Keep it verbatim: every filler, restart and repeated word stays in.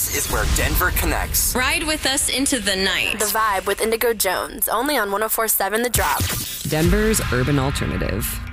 This is where Denver connects. Ride with us into the night. The Vibe with Indigo Jones, only on one oh four point seven The Drop. Denver's urban alternative.